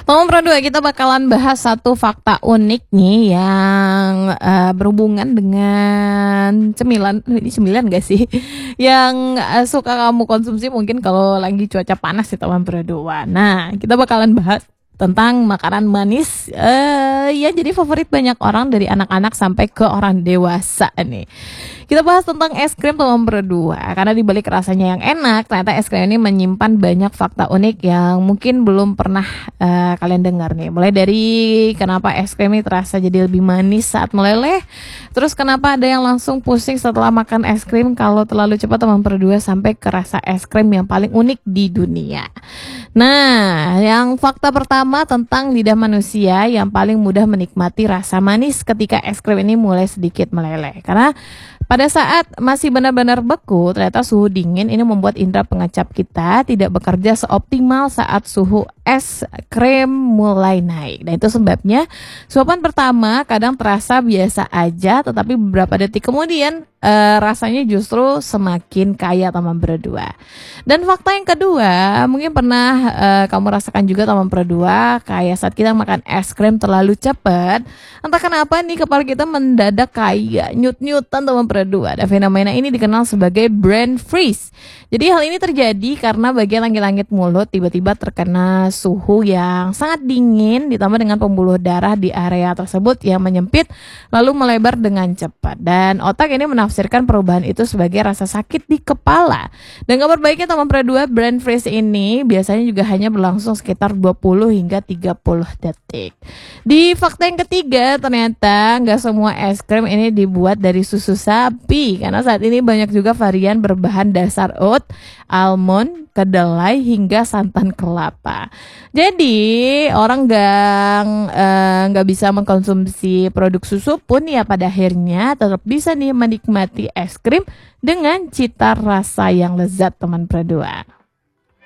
Teman Pro 2, kita bakalan bahas satu fakta unik nih yang berhubungan dengan cemilan. Ini cemilan gak sih? Yang suka kamu konsumsi mungkin kalau lagi cuaca panas ya teman Pro 2. Nah, kita bakalan bahas tentang makanan manis ya jadi favorit banyak orang dari anak-anak sampai ke orang dewasa nih. Kita bahas tentang es krim teman berdua, karena dibalik rasanya yang enak, ternyata es krim ini menyimpan banyak fakta unik yang mungkin belum pernah kalian dengar nih. Mulai dari kenapa es krim ini terasa jadi lebih manis saat meleleh, terus kenapa ada yang langsung pusing setelah makan es krim kalau terlalu cepat teman berdua, sampai ke rasa es krim yang paling unik di dunia. Nah, yang fakta pertama tentang lidah manusia yang paling mudah menikmati rasa manis ketika es krim ini mulai sedikit meleleh. Karena pada saat masih benar-benar beku, ternyata suhu dingin ini membuat indera pengecap kita tidak bekerja seoptimal saat suhu es krim mulai naik. Dan itu sebabnya suapan pertama kadang terasa biasa aja, tetapi beberapa detik kemudian rasanya justru semakin kaya teman berdua. Dan fakta yang kedua, mungkin pernah kamu rasakan juga teman berdua, kayak saat kita makan es krim terlalu cepat, entah kenapa nih kepala kita mendadak kayak nyut-nyutan teman berdua. Dan fenomena ini dikenal sebagai brain freeze. Jadi hal ini terjadi karena bagian langit-langit mulut tiba-tiba terkena suhu yang sangat dingin, ditambah dengan pembuluh darah di area tersebut yang menyempit lalu melebar dengan cepat. Dan otak ini menafsirkan perubahan itu sebagai rasa sakit di kepala. Dan kabar baiknya teman berdua, brain freeze ini biasanya juga hanya berlangsung sekitar 20 hingga 30 detik. Di fakta yang ketiga, ternyata nggak semua es krim ini dibuat dari susu sapi, karena saat ini banyak juga varian berbahan dasar oat, almond, kedelai hingga santan kelapa. Jadi orang nggak bisa mengkonsumsi produk susu pun ya pada akhirnya tetap bisa nih menikmati es krim dengan cita rasa yang lezat teman berdua.